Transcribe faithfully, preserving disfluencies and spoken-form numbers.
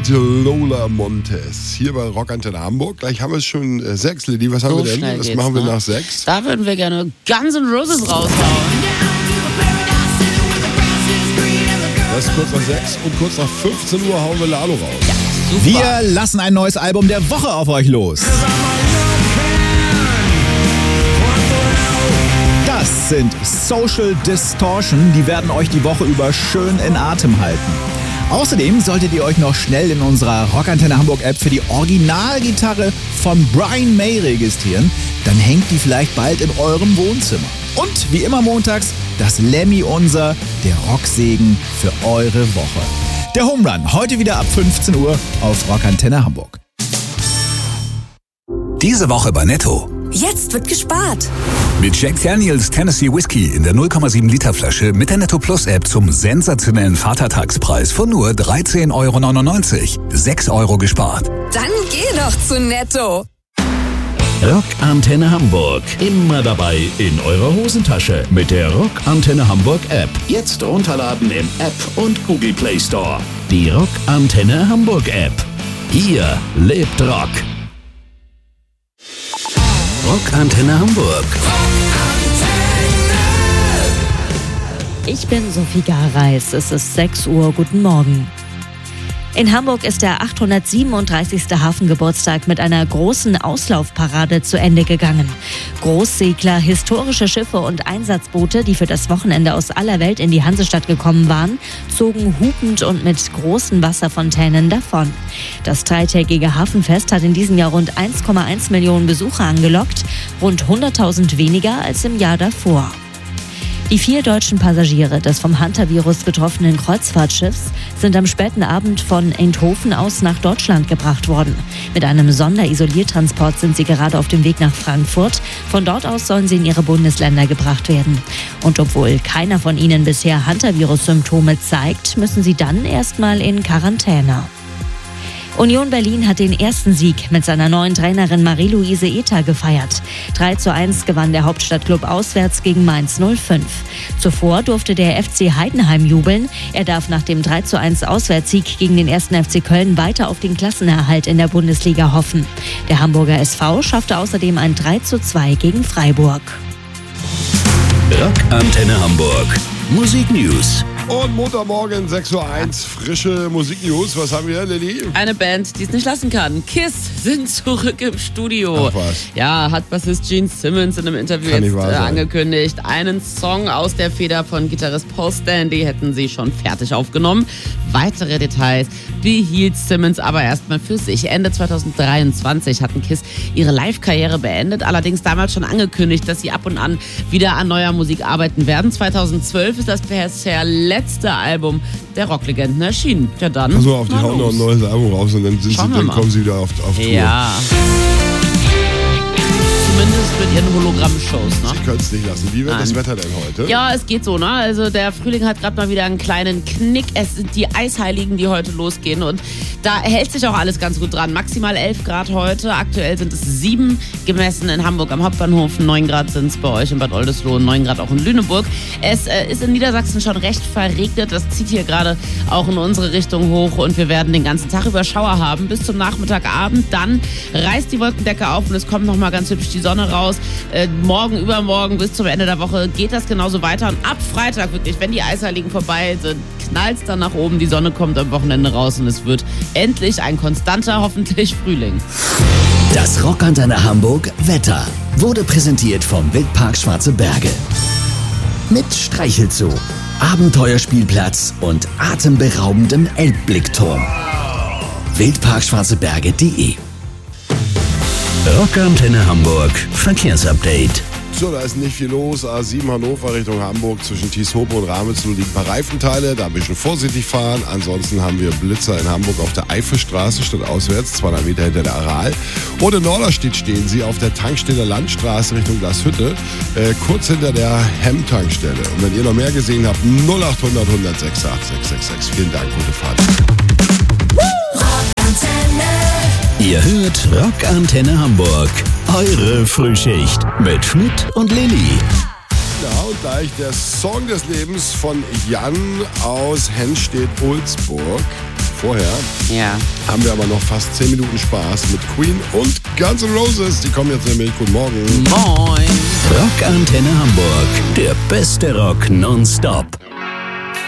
mit Lola Montez hier bei Rockantenne Hamburg. Gleich haben wir es schon äh, sechs, Lilly. Was haben So wir denn? schnell Was geht's, machen wir ne? nach sechs? Da würden wir gerne Guns N' Roses raushauen. Das ist kurz nach sechs und kurz nach fünfzehn Uhr hauen wir Lalo raus. Ja, super. Wir lassen ein neues Album der Woche auf euch los. Das sind Social Distortion, die werden euch die Woche über schön in Atem halten. Außerdem solltet ihr euch noch schnell in unserer Rockantenne Hamburg App für die Originalgitarre von Brian May registrieren, dann hängt die vielleicht bald in eurem Wohnzimmer. Und wie immer montags das Lemmy Unser, der Rocksegen für eure Woche. Der Home Run, heute wieder ab fünfzehn Uhr auf Rockantenne Hamburg. Diese Woche bei Netto. Jetzt wird gespart. Mit Jack Daniels Tennessee Whiskey in der null Komma sieben Liter Flasche mit der Netto Plus App zum sensationellen Vatertagspreis von nur dreizehn Euro neunundneunzig. sechs Euro gespart. Dann geh doch zu Netto. Rockantenne Hamburg. Immer dabei in eurer Hosentasche mit der Rockantenne Hamburg App. Jetzt runterladen im App und Google Play Store. Die Rockantenne Hamburg App. Hier lebt Rock. Rockantenne Hamburg. Ich bin Sophie Gareis. Es ist sechs Uhr. Guten Morgen. In Hamburg ist der achthundertsiebenunddreißigste Hafengeburtstag mit einer großen Auslaufparade zu Ende gegangen. Großsegler, historische Schiffe und Einsatzboote, die für das Wochenende aus aller Welt in die Hansestadt gekommen waren, zogen hupend und mit großen Wasserfontänen davon. Das dreitägige Hafenfest hat in diesem Jahr rund eins Komma eins Millionen Besucher angelockt, rund hunderttausend weniger als im Jahr davor. Die vier deutschen Passagiere des vom Hantavirus betroffenen Kreuzfahrtschiffs sind am späten Abend von Eindhoven aus nach Deutschland gebracht worden. Mit einem Sonderisoliertransport sind sie gerade auf dem Weg nach Frankfurt. Von dort aus sollen sie in ihre Bundesländer gebracht werden. Und obwohl keiner von ihnen bisher Hantavirus-Symptome zeigt, müssen sie dann erstmal in Quarantäne. Union Berlin hat den ersten Sieg mit seiner neuen Trainerin Marie-Louise Ether gefeiert. drei zu eins gewann der Hauptstadtklub auswärts gegen Mainz null fünf. Zuvor durfte der F C Heidenheim jubeln. Er darf nach dem drei zu eins Auswärtssieg gegen den ersten F C Köln weiter auf den Klassenerhalt in der Bundesliga hoffen. Der Hamburger S V schaffte außerdem ein drei zu zwei gegen Freiburg. Rockantenne Hamburg. Musik News. Und Montagmorgen sechs Uhr eins, frische Musiknews. Was haben wir, Lilly? Eine Band, die es nicht lassen kann. Kiss sind zurück im Studio. Ach was. Ja, hat Bassist Gene Simmons in einem Interview Kann nicht jetzt wahr äh, sein. angekündigt. Einen Song aus der Feder von Gitarrist Paul Stanley hätten sie schon fertig aufgenommen. Weitere Details behielt Simmons aber erstmal für sich. Ende zweitausenddreiundzwanzig hatten Kiss ihre Live-Karriere beendet, allerdings damals schon angekündigt, dass sie ab und an wieder an neuer Musik arbeiten werden. zweitausendzwölf ist das bisher letzte Album der Rocklegenden erschienen. Ja dann. Pass mal auf, die mal hauen noch ein los. neues Album raus und dann, sind sie, Schauen wir dann mal. kommen sie wieder auf, auf Tour. Ja. Zumindest mit ihren Hologramm-Shows, ne? Sie können es nicht lassen. Wie wird Nein. das Wetter denn heute? Ja, es geht so, ne? Also der Frühling hat gerade mal wieder einen kleinen Knick. Es sind die Eisheiligen, die heute losgehen und da hält sich auch alles ganz gut dran. Maximal elf Grad heute, aktuell sind es sieben gemessen in Hamburg am Hauptbahnhof, neun Grad sind es bei euch in Bad Oldesloe, neun Grad auch in Lüneburg. Es äh, ist in Niedersachsen schon recht verregnet, das zieht hier gerade auch in unsere Richtung hoch und wir werden den ganzen Tag über Schauer haben bis zum Nachmittagabend. Dann reißt die Wolkendecke auf und es kommt nochmal ganz hübsch die Sonne raus. Äh, morgen, übermorgen bis zum Ende der Woche geht das genauso weiter. Und ab Freitag wirklich, wenn die Eisheiligen vorbei sind, knallt es dann nach oben, die Sonne kommt am Wochenende raus und es wird endlich ein konstanter, hoffentlich Frühling. Das Rockantenne Hamburg Wetter wurde präsentiert vom Wildpark Schwarze Berge. Mit Streichelzoo, Abenteuerspielplatz und atemberaubendem Elbblickturm. wildpark schwarze berge punkt de Rockantenne Hamburg Verkehrsupdate. So, da ist nicht viel los. A sieben Hannover Richtung Hamburg zwischen Tieshope und Ramelzow liegen ein paar Reifenteile. Da ein bisschen vorsichtig fahren. Ansonsten haben wir Blitzer in Hamburg auf der Eifelstraße statt auswärts, zweihundert Meter hinter der Aral. Und in Norderstedt stehen sie auf der Tankstelle Landstraße Richtung Glashütte, äh, kurz hinter der Hemm-Tankstelle. Und wenn ihr noch mehr gesehen habt, null acht hundert, hundertsechs, acht sechs sechs sechs. Vielen Dank, gute Fahrt. Ihr hört Rockantenne Hamburg. Eure Frühschicht mit Schmidt und Lilly. Ja, und gleich der Song des Lebens von Jan aus Hennstedt-Ulzburg. vorher Ja. haben wir aber noch fast zehn Minuten Spaß mit Queen und Guns N' Roses. Die kommen jetzt nämlich. Guten Morgen. Moin. Rockantenne Hamburg, der beste Rock nonstop.